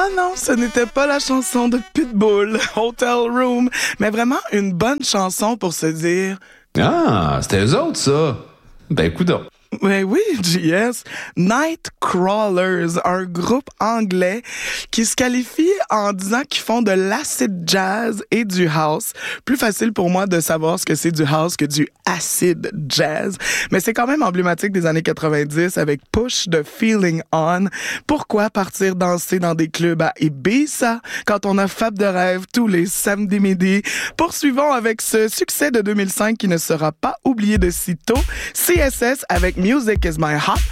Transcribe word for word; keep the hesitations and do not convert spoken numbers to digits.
non, ce n'était pas la chanson de Pitbull, Hotel Room, mais vraiment une bonne chanson pour se dire... Ah, c'était eux autres, ça. Ben, coudonc. Mais oui, J S. Nightcrawlers, un groupe anglais qui se qualifie en disant qu'ils font de l'acid jazz et du house. Plus facile pour moi de savoir ce que c'est du house que du acid jazz. Mais c'est quand même emblématique des années quatre-vingt-dix avec Push de Feeling On. Pourquoi partir danser dans des clubs à Ibiza quand on a Fab de rêve tous les samedis midi? Poursuivons avec ce succès de deux mille cinq qui ne sera pas oublié de sitôt. C S S avec Music is my hot